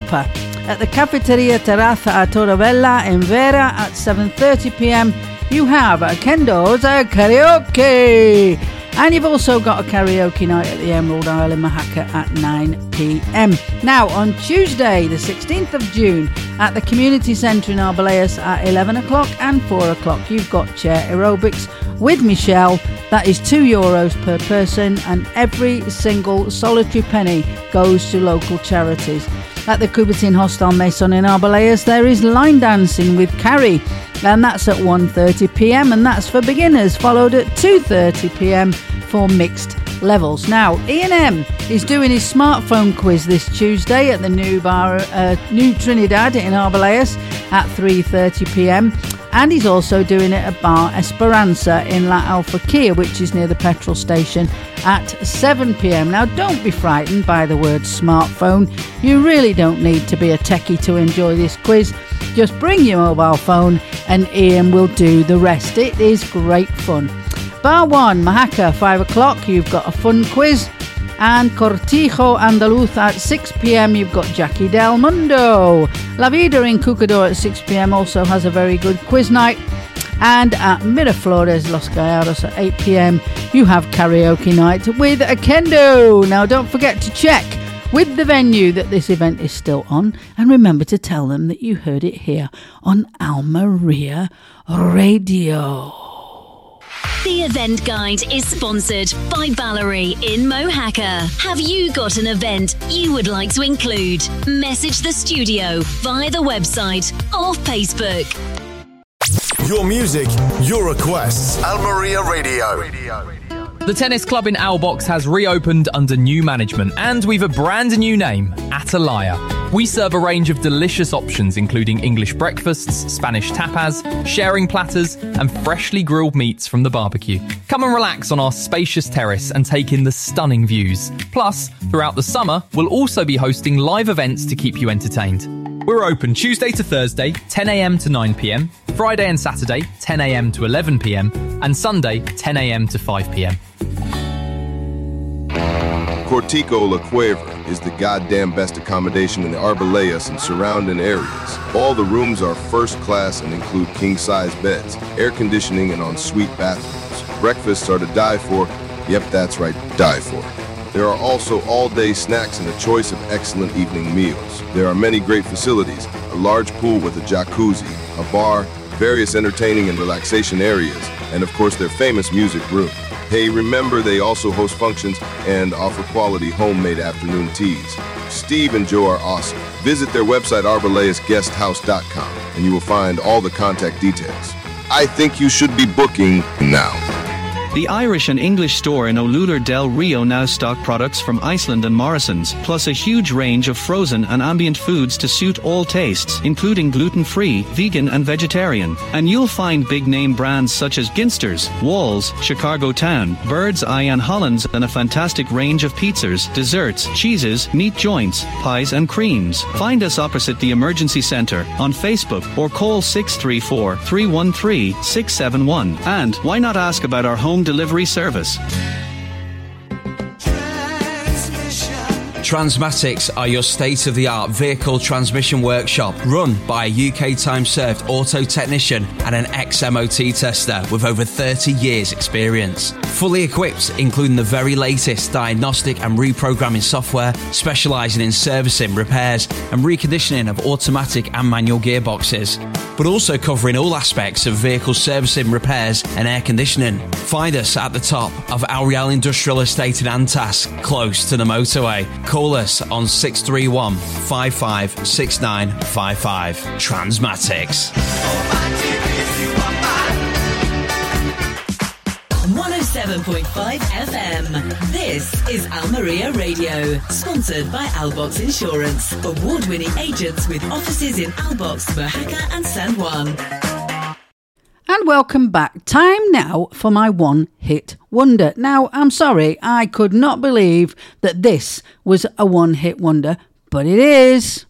supper. At the Cafeteria Terrazza a Torrevella in Vera at 7:30pm, you have Kendo's Karaoke. And you've also got a karaoke night at the Emerald Isle in Mahaka at 9pm. Now, on Tuesday, the 16th of June, at the Community Centre in Arboleas at 11 o'clock and 4 o'clock, you've got chair aerobics with Michelle. That is €2 per person, and every single solitary penny goes to local charities. At the Coubertin Hostel Maison in Arboleas, there is line dancing with Carrie, and that's at 1:30pm, and that's for beginners, followed at 2:30pm for mixed levels. Now, Ian is doing his smartphone quiz this Tuesday at the New Trinidad in Arboleas at 3:30pm, and he's also doing it at Bar Esperanza in La Alfaquia, which is near the petrol station, at 7pm. Now, don't be frightened by the word smartphone. You really don't need to be a techie to enjoy this quiz. Just bring your mobile phone and Ian will do the rest. It is great fun. Bar 1, Mahaka, 5 o'clock, you've got a fun quiz. And Cortijo Andaluz at 6pm, you've got Jackie Del Mundo. La Vida in Cucador at 6pm also has a very good quiz night. And at Miraflores Los Gallardos at 8pm, you have karaoke night with Kendo. Now, don't forget to check with the venue that this event is still on, and remember to tell them that you heard it here on Almeria Radio. The event guide is sponsored by Ballery in Mohaca. Have you got an event you would like to include? Message the studio via the website or Facebook. Your music, your requests. Almeria Radio. The tennis club in Albox has reopened under new management, and we've a brand new name, Atalaya. We serve a range of delicious options, including English breakfasts, Spanish tapas, sharing platters, and freshly grilled meats from the barbecue. Come and relax on our spacious terrace and take in the stunning views. Plus, throughout the summer, we'll also be hosting live events to keep you entertained. We're open Tuesday to Thursday, 10am to 9pm, Friday and Saturday, 10am to 11pm, and Sunday, 10am to 5pm. Cortico La Cueva is the goddamn best accommodation in the Arboleas and surrounding areas. All the rooms are first class and include king-size beds, air conditioning, and ensuite bathrooms. Breakfasts are to die for. Yep, that's right, die for. There are also all-day snacks and a choice of excellent evening meals. There are many great facilities, a large pool with a jacuzzi, a bar, various entertaining and relaxation areas, and of course their famous music room. Hey, remember they also host functions and offer quality homemade afternoon teas. Steve and Joe are awesome. Visit their website arbaleasguesthouse.com and you will find all the contact details. I think you should be booking now. The Irish and English store in Olular del Rio now stock products from Iceland and Morrison's, plus a huge range of frozen and ambient foods to suit all tastes, including gluten-free, vegan and vegetarian. And you'll find big-name brands such as Ginsters, Walls, Chicago Town, Bird's Eye and Hollands, and a fantastic range of pizzas, desserts, cheeses, meat joints, pies and creams. Find us opposite the Emergency Centre on Facebook or call 634-313-671. And why not ask about our home delivery service? Transmatics are your state-of-the-art vehicle transmission workshop run by a UK time-served auto technician and an ex-MOT tester with over 30 years experience. Fully equipped, including the very latest diagnostic and reprogramming software, specialising in servicing, repairs and reconditioning of automatic and manual gearboxes, but also covering all aspects of vehicle servicing, repairs and air conditioning. Find us at the top of Al Real Industrial Estate in Antas, close to the motorway. Call us on 631 556955. Transmatics. 107.5 FM. This is Almeria Radio, sponsored by Albox Insurance. Award-winning agents with offices in Albox, Mojaca and San Juan. And welcome back. Time now for my one-hit wonder. Now, I'm sorry, I could not believe that this was a one-hit wonder, but it is.